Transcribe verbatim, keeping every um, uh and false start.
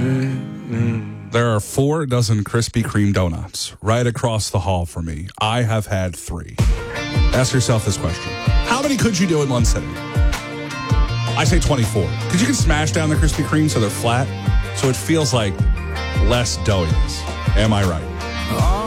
There are four dozen Krispy Kreme donuts right across the hall from me. I have had three. Ask yourself this question. How many could you do in one sitting? I say twenty-four. Because you can smash down the Krispy Kreme so they're flat, so it feels like less doughiness. Am I right?